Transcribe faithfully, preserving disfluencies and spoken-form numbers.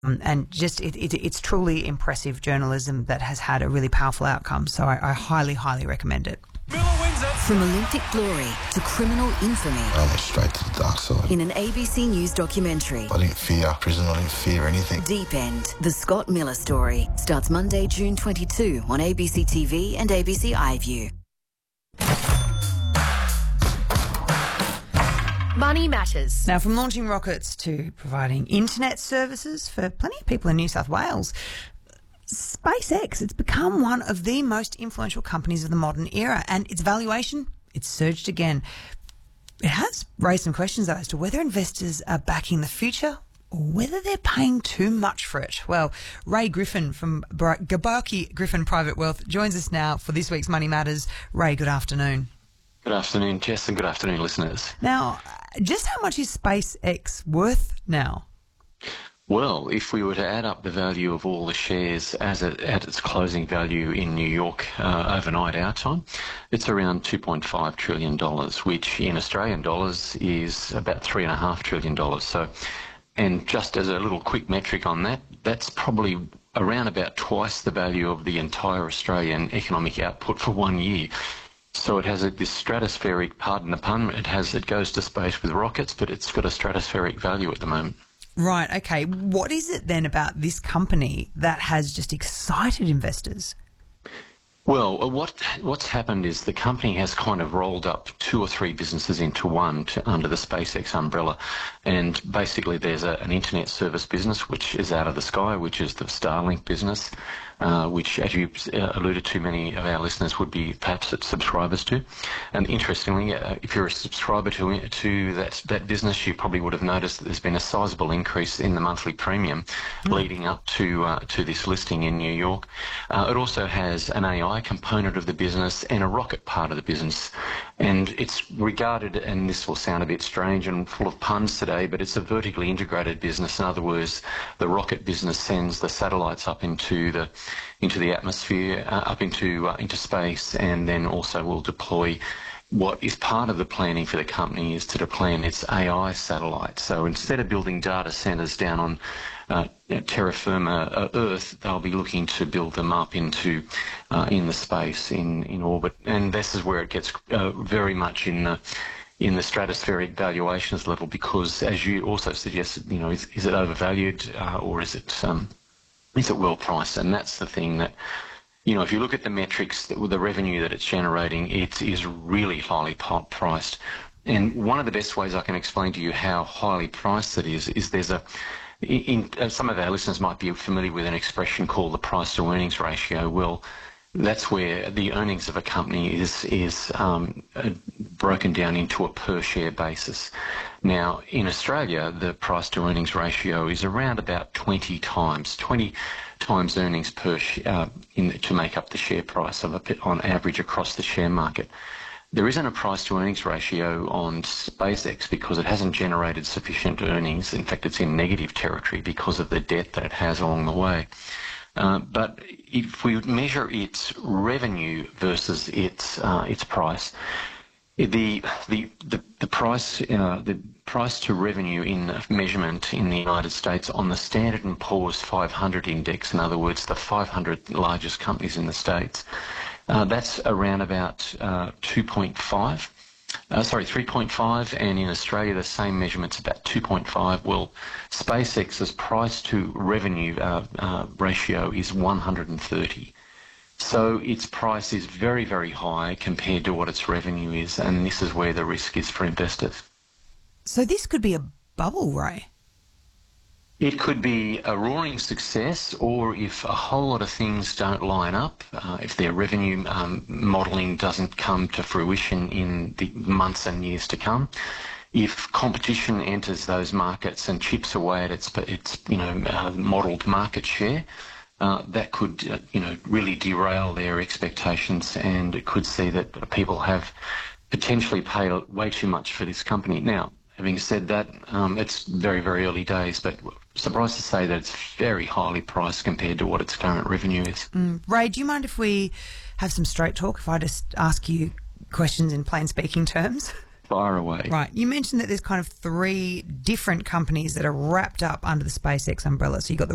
Um, and just it, it, it's truly impressive journalism that has had a really powerful outcome. So I, I highly, highly recommend it. From Olympic glory to criminal infamy. I went straight to the dark side. In an A B C News documentary. I didn't fear prison, I didn't fear anything. Deep End, the Scott Miller story, starts Monday, June twenty-second on A B C T V and A B C iView. Money Matters. Now, from launching rockets to providing internet services for plenty of people in New South Wales, SpaceX, it's become one of the most influential companies of the modern era, and its valuation, it's surged again. It has raised some questions, though, as to whether investors are backing the future or whether they're paying too much for it. Well, Ray Griffin from Gabaki Griffin Private Wealth joins us now for this week's Money Matters. Ray, good afternoon. Good afternoon, Jess, and good afternoon, listeners. Now, just how much is SpaceX worth now? Well, if we were to add up the value of all the shares as it, at its closing value in New York uh, overnight our time, it's around two point five trillion dollars, which in Australian dollars is about three point five trillion dollars. So, and just as a little quick metric on that, that's probably around about twice the value of the entire Australian economic output for one year. So it has a, this stratospheric, pardon the pun, it has it goes to space with rockets, but it's got a stratospheric value at the moment. Right, okay. What is it then about this company that has just excited investors? Well, what what's happened is the company has kind of rolled up two or three businesses into one to, under the SpaceX umbrella. And basically there's a, an internet service business, which is out of the sky, which is the Starlink business, uh, which, as you uh, alluded to, many of our listeners would be perhaps subscribers to. And interestingly, uh, if you're a subscriber to to that, that business, you probably would have noticed that there's been a sizable increase in the monthly premium mm. leading up to, uh, to this listing in New York. Uh, it also has an A I component of the business and a rocket part of the business, and it's regarded, and this will sound a bit strange and full of puns today, but it's a vertically integrated business. In other words, the rocket business sends the satellites up into the into the atmosphere, uh, up into uh, into space, and then also will deploy. What is part of the planning for the company is to deploy its A I satellites. So instead of building data centres down on uh, terra firma uh, Earth, they'll be looking to build them up into uh, in the space, in, in orbit. And this is where it gets uh, very much in the in the stratospheric valuations level, because, as you also suggested, you know, is, is it overvalued uh, or is it um, is it well priced? And that's the thing that, you know, if you look at the metrics, that, the revenue that it's generating, it is really highly priced. And one of the best ways I can explain to you how highly priced it is, is there's a, in, in, some of our listeners might be familiar with an expression called the price to earnings ratio. Well, that's where the earnings of a company is is um, broken down into a per share basis. Now, in Australia, the price to earnings ratio is around about twenty times, twenty times earnings per sh- uh, in, to make up the share price of a, on average across the share market. There isn't a price to earnings ratio on SpaceX because it hasn't generated sufficient earnings. In fact, it's in negative territory because of the debt that it has along the way. Uh, but if we measure its revenue versus its uh, its price, the the the, the price uh, the price to revenue in measurement in the United States on the Standard and Poor's five hundred index, in other words, the five hundred largest companies in the States, uh, that's around about uh, two point five. Uh, sorry, three point five, and in Australia the same measurement's about two point five. Well, SpaceX's price to revenue uh, uh, ratio is one hundred thirty. So its price is very, very high compared to what its revenue is, and this is where the risk is for investors. So this could be a bubble, Ray? It could be a roaring success, or if a whole lot of things don't line up, uh, if their revenue um, modelling doesn't come to fruition in the months and years to come, if competition enters those markets and chips away at its, its you know, uh, modelled market share, uh, that could, uh, you know, really derail their expectations, and it could see that people have potentially paid way too much for this company. Now, having said that, um, it's very, very early days, but surprised to say that it's very highly priced compared to what its current revenue is. Mm. Ray, do you mind if we have some straight talk, if I just ask you questions in plain speaking terms? Fire away. Right. You mentioned that there's kind of three different companies that are wrapped up under the SpaceX umbrella. So you've got the